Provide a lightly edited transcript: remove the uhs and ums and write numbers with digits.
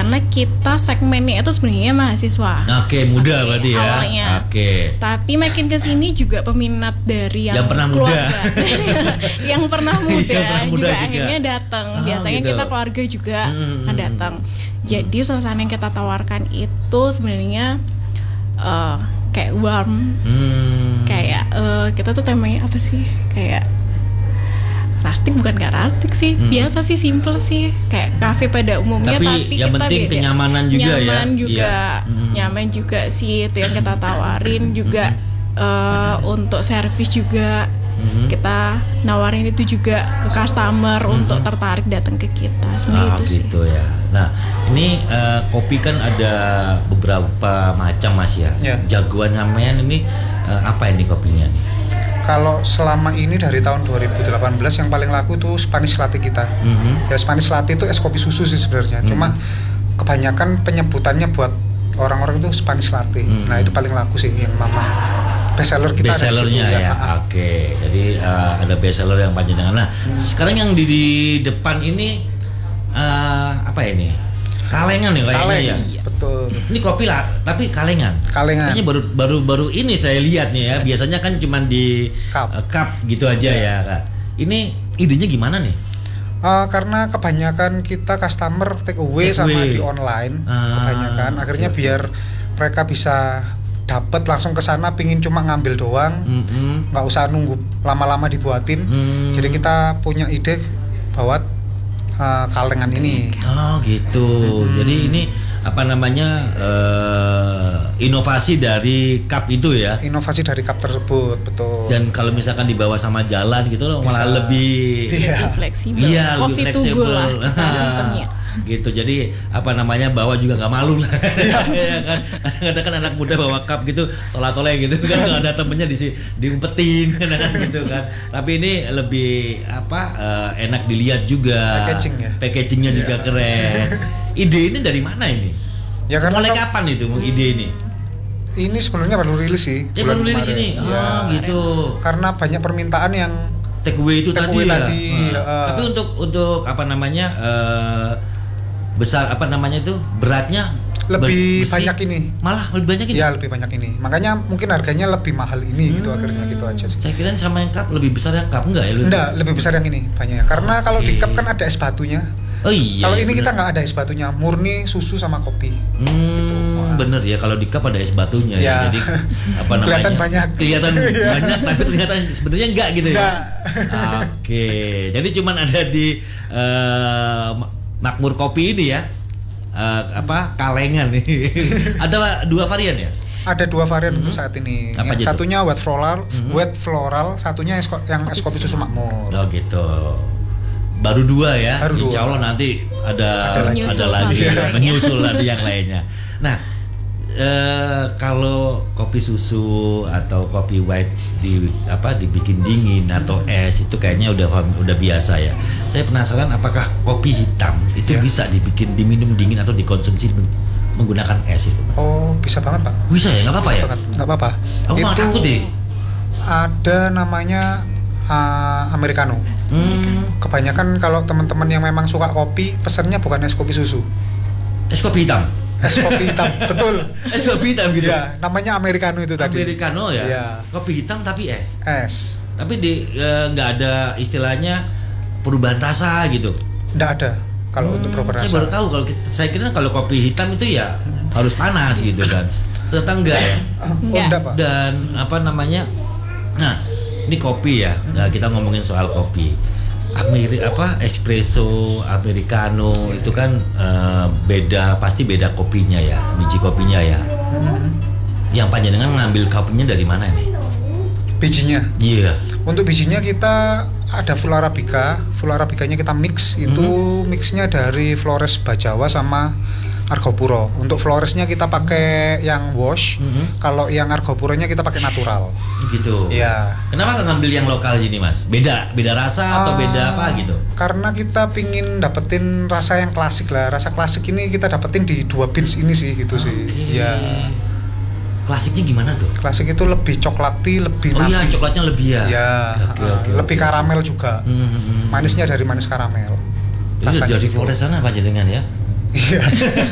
karena kita segmennya itu sebenarnya mahasiswa. Oke, muda berarti ya. Awalnya. Oke. Tapi makin kesini juga peminat dari yang pernah keluarga. yang pernah muda, Yang pernah muda juga akhirnya datang. Biasanya gitu. kita keluarga juga datang. Jadi suasana yang kita tawarkan itu sebenarnya kayak warm. Kayak kita tuh temanya apa sih? Kayak rustic, bukan gak rustic sih, biasa sih, simple sih, kayak kafe pada umumnya, tapi yang kita penting beda. kenyamanan juga nyaman ya. juga, nyaman juga sih, itu yang kita tawarin juga. Untuk servis juga kita nawarin itu juga ke customer untuk tertarik datang ke kita, sebenarnya itu sih. Gitu ya. Nah, ini kopi kan ada beberapa macam Mas ya. Jagoan sampean ini apa ini kopinya nih? Kalau selama ini dari tahun 2018 yang paling laku tuh Spanish Latte kita. Ya Spanish Latte itu es kopi susu sih sebenarnya. Cuma kebanyakan penyebutannya buat orang-orang itu Spanish Latte. Nah itu paling laku sih yang mama bestseller kita. Bestsellernya ya. Oke. Jadi ada bestseller yang panjang. Nah sekarang yang di depan ini apa ini? Kalengan ya kayaknya ya. Betul. Ini kopi lah, tapi kalengan. Kayaknya baru ini saya lihat nih ya. Biasanya kan cuma di cup gitu aja ya, Kak. Ini idenya gimana nih? Karena kebanyakan kita customer take away sama di online, kebanyakan. Akhirnya biar mereka bisa dapat langsung ke sana, pingin cuma ngambil doang, nggak usah nunggu lama-lama dibuatin. Jadi kita punya ide bahwa kalengan ini. Oh gitu. Jadi ini apa namanya inovasi dari cup itu ya? Inovasi dari cup tersebut, betul. Dan kalau misalkan dibawa sama jalan gitu loh, malah lebih fleksibel. Iya, Coffee lebih to go fleksibel lah sistemnya. Gitu. Jadi apa namanya bawa juga nggak malu lah. Ya kan. Kadang-kadang kan anak muda bawa cup gitu tola-tole gitu kan, nggak ada temennya diumpetin kan gitu kan. Tapi ini lebih enak dilihat juga. Packagingnya juga keren. Ide ini dari mana ini? Ya karena mulai kapan itu ide ini? Ini sebenarnya baru rilis sih. Baru rilis ini. Gitu. Karena banyak permintaan yang take away itu tadi ya. Tapi untuk apa namanya besar apa namanya itu beratnya lebih banyak ini. Malah lebih banyak ini. Ya lebih banyak ini. Makanya mungkin harganya lebih mahal ini gitu akhirnya gitu aja sih. Saya kira sama yang cup lebih besar yang cup enggak ya? Enggak, lebih besar yang ini banyak. Karena kalau di cup kan ada es batunya. Oh iya. Kalau ini kita nggak ada es batunya, murni susu sama kopi. Gitu. Bener ya, kalau di cup ada es batunya ya. Jadi apa namanya? Kelihatan banyak, tapi ternyata sebenarnya enggak gitu ya. Oke. Jadi cuman ada di Makmur Kopi ini ya. Kalengan nih. Ada 2 varian ya? Ada 2 varian untuk saat ini. Yang satunya wet floral, satunya yang es kopi susu makmur. Oh gitu. Baru 2 ya. Insya Allah nanti ada lagi menyusul lagi yang lainnya. Nah, kalau kopi susu atau kopi white dibikin dingin atau es itu kayaknya udah biasa ya. Saya penasaran apakah kopi hitam itu bisa dibikin diminum dingin atau dikonsumsi menggunakan es itu? Oh, bisa banget, Pak. Bisa ya, nggak apa-apa ya? Nggak apa-apa. Aku malah takut deh. Ada namanya Americano. Kebanyakan kalau teman-teman yang memang suka kopi, pesannya bukan es kopi susu. Es kopi hitam. Es kopi hitam, betul. Es kopi hitam gitu. Ya, namanya Americano itu tadi. Americano ya. Kopi hitam tapi es. Es. Tapi nggak ada istilahnya perubahan rasa gitu. Nggak ada. Kalau untuk perubahan rasa. Saya baru tahu saya kira kalau kopi hitam itu ya harus panas gitu kan. Ternyata enggak ya. Enggak, Pak. Dan apa namanya? Nah, ini kopi ya. Nah, kita ngomongin soal kopi. Espresso, americano itu kan pasti beda kopinya ya, biji kopinya ya. Yang panjenengan ngambil kopinya dari mana nih? Bijinya? Iya. Untuk bijinya kita ada full arabica. Full arabicanya kita mix. Itu mixnya dari Flores Bajawa sama Argopuro. Untuk Floresnya kita pakai yang wash. Kalau yang Argopuronya kita pakai natural. Gitu. Iya. Kenapa nggak ngambil yang lokal sini, Mas? Beda rasa atau beda apa gitu? Karena kita pingin dapetin rasa yang klasik lah. Rasa klasik ini kita dapetin di 2 beans ini sih gitu sih. Iya. Klasiknya gimana tuh? Klasik itu lebih coklati, lebih nati. Oh iya, coklatnya lebih ya. Iya. Lebih karamel juga. Manisnya dari manis karamel. Ini dari Flores sana apa jenengan ya? Iya.